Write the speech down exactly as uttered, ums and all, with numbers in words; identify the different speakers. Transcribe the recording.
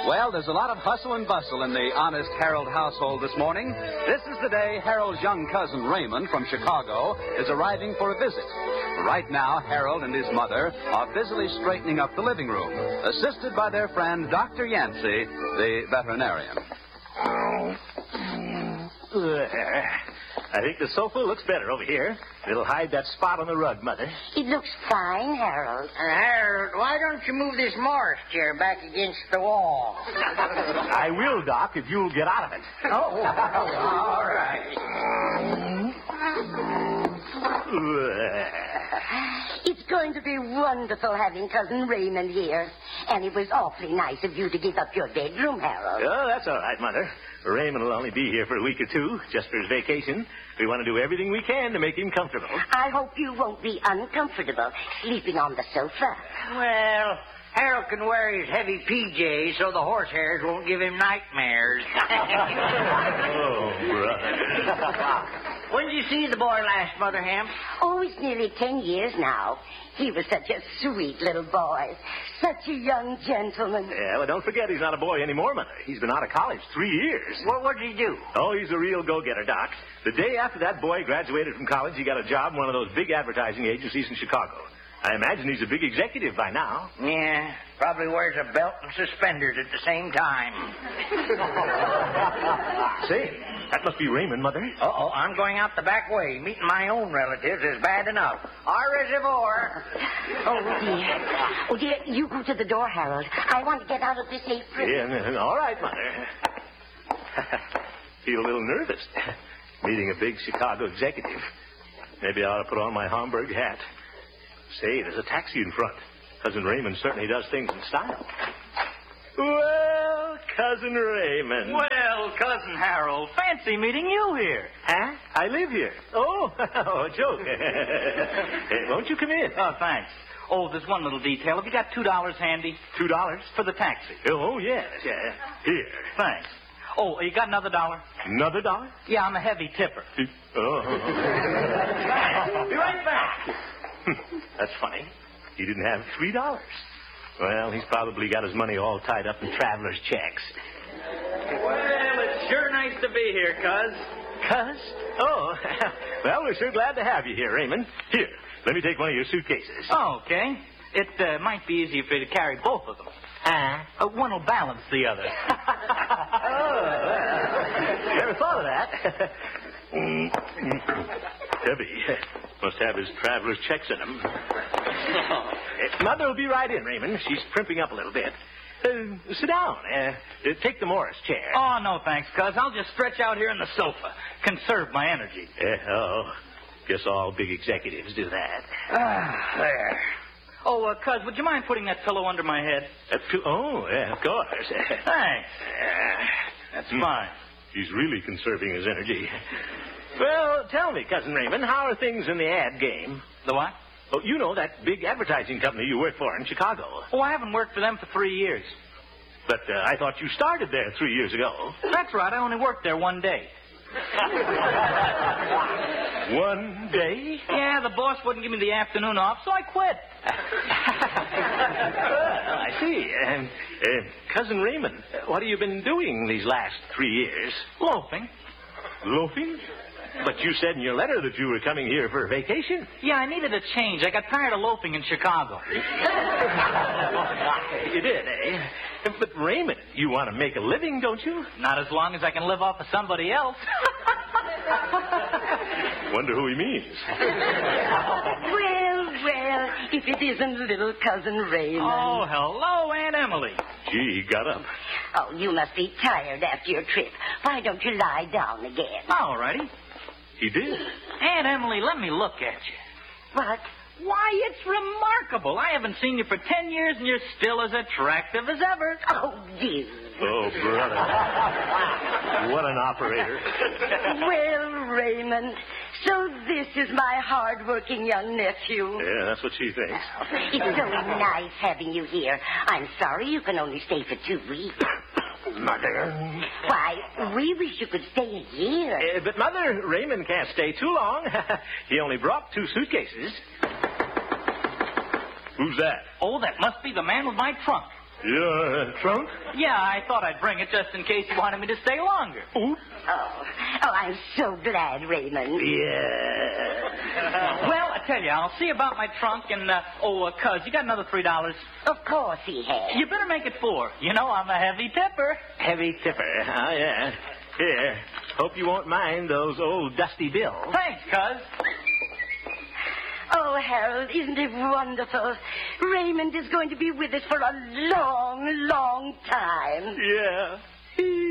Speaker 1: Well, there's a lot of hustle and bustle in the honest Harold household this morning. This is the day Harold's young cousin Raymond from Chicago is arriving for a visit. Right now, Harold and his mother are busily straightening up the living room, assisted by their friend Doctor Yancey, the veterinarian.
Speaker 2: I think the sofa looks better over here. It'll hide that spot on the rug, Mother.
Speaker 3: It looks fine, Harold.
Speaker 4: Uh, Harold, why don't you move this Morris chair back against the wall?
Speaker 2: I will, Doc, if you'll get out of it.
Speaker 4: Oh, all right.
Speaker 3: It's going to be wonderful having Cousin Raymond here. And it was awfully nice of you to give up your bedroom, Harold.
Speaker 2: Oh, that's all right, Mother. Raymond will only be here for a week or two, just for his vacation. We want to do everything we can to make him comfortable.
Speaker 3: I hope you won't be uncomfortable sleeping on the sofa.
Speaker 4: Well, Harold can wear his heavy P Js so the horsehairs won't give him nightmares.
Speaker 2: Oh, brother.
Speaker 4: When did you see the boy last, Mother Ham?
Speaker 3: Oh, it's nearly ten years now. He was such a sweet little boy. Such a young gentleman.
Speaker 2: Yeah, well, don't forget he's not a boy anymore, Mother. He's been out of college three years.
Speaker 4: What, what did he do?
Speaker 2: Oh, he's a real go-getter, Doc. The day after that boy graduated from college, he got a job in one of those big advertising agencies in Chicago. I imagine he's a big executive by now.
Speaker 4: Yeah, probably wears a belt and suspenders at the same time.
Speaker 2: Say, that must be Raymond, Mother.
Speaker 4: Uh-oh, I'm going out the back way. Meeting my own relatives is bad enough. Au reservoir.
Speaker 3: Oh, dear. Oh, dear, you go to the door, Harold. I want to get out of this apron.
Speaker 2: Yeah, all right, Mother. Feel a little nervous. Meeting a big Chicago executive. Maybe I ought to put on my Homburg hat. Say, there's a taxi in front. Cousin Raymond certainly does things in style. Well, Cousin Raymond.
Speaker 5: Well, Cousin Harold, fancy meeting you here.
Speaker 2: Huh? I live here. Oh, oh a joke. Hey, won't you come in?
Speaker 5: Oh, thanks. Oh, there's one little detail. Have you got two dollars handy?
Speaker 2: Two dollars?
Speaker 5: For the taxi.
Speaker 2: Oh, yes. Yeah. Here.
Speaker 5: Thanks. Oh, you got another dollar?
Speaker 2: Another dollar?
Speaker 5: Yeah, I'm a heavy tipper.
Speaker 2: Oh.
Speaker 5: Be right back.
Speaker 2: That's funny. He didn't have three dollars. Well, he's probably got his money all tied up in traveler's checks.
Speaker 5: Well, it's sure nice to be here, Cuz.
Speaker 2: Cuz? Oh, well, we're sure glad to have you here, Raymond. Here, let me take one of your suitcases.
Speaker 5: Oh, okay. It uh, might be easier for you to carry both of them.
Speaker 2: Uh,
Speaker 5: uh, one will balance the other.
Speaker 2: Oh, never thought of that. Heavy. Must have his traveler's checks in him. Mother will be right in, Raymond. She's primping up a little bit. Uh, sit down. Uh, uh, take the Morris chair.
Speaker 5: Oh, no, thanks, Cuz. I'll just stretch out here on the sofa. Conserve my energy.
Speaker 2: Uh, oh, guess all big executives do that.
Speaker 5: Ah, there. Oh, uh, Cuz, would you mind putting that pillow under my head?
Speaker 2: Uh, to, oh, yeah, of course.
Speaker 5: Thanks. Uh, that's
Speaker 2: hmm.
Speaker 5: fine.
Speaker 2: He's really conserving his energy. Well, tell me, Cousin Raymond, how are things in the ad game?
Speaker 5: The what?
Speaker 2: Oh, you know, that big advertising company you work for in Chicago.
Speaker 5: Oh, I haven't worked for them for three years.
Speaker 2: But uh, I thought you started there three years ago.
Speaker 5: That's right. I only worked there one day.
Speaker 2: One day?
Speaker 5: Yeah, the boss wouldn't give me the afternoon off, so I quit.
Speaker 2: Well, I see. Uh, uh, Cousin Raymond, what have you been doing these last three years?
Speaker 5: Loafing.
Speaker 2: Loafing? But you said in your letter that you were coming here for a vacation.
Speaker 5: Yeah, I needed a change. I got tired of loafing in Chicago.
Speaker 2: You did, eh? But, Raymond, you want to make a living, don't you?
Speaker 5: Not as long as I can live off of somebody else.
Speaker 2: Wonder who he means.
Speaker 3: Well, well, if it isn't little Cousin Raymond.
Speaker 5: Oh, hello, Aunt Emily.
Speaker 2: Gee, he got up.
Speaker 3: Oh, you must be tired after your trip. Why don't you lie down again?
Speaker 5: All righty.
Speaker 2: He did.
Speaker 5: Aunt Emily, let me look at you.
Speaker 3: What?
Speaker 5: Why, it's remarkable. I haven't seen you for ten years, and you're still as attractive as ever.
Speaker 3: Oh, dear.
Speaker 2: Oh, brother. What an operator.
Speaker 3: Well, Raymond, so this is my hard-working young nephew.
Speaker 2: Yeah, that's what she thinks.
Speaker 3: It's so nice having you here. I'm sorry you can only stay for two weeks.
Speaker 2: Mother.
Speaker 3: Why, we wish you could stay a year.
Speaker 2: Uh, but, Mother, Raymond can't stay too long. He only brought two suitcases. Who's that?
Speaker 5: Oh, that must be the man with my trunk.
Speaker 2: Your uh, trunk?
Speaker 5: Yeah, I thought I'd bring it just in case you wanted me to stay longer.
Speaker 2: Oh.
Speaker 3: Oh, oh, I'm so glad, Raymond.
Speaker 2: Yeah.
Speaker 5: Well, I tell you, I'll see about my trunk and, uh, oh, uh, cuz, you got another three dollars?
Speaker 3: Of course he has.
Speaker 5: You better make it four. You know I'm a heavy tipper.
Speaker 2: Heavy tipper. Oh, yeah. Here. Hope you won't mind those old dusty bills.
Speaker 5: Thanks, cuz.
Speaker 3: Oh, Harold, isn't it wonderful? Raymond is going to be with us for a long, long time.
Speaker 2: Yeah.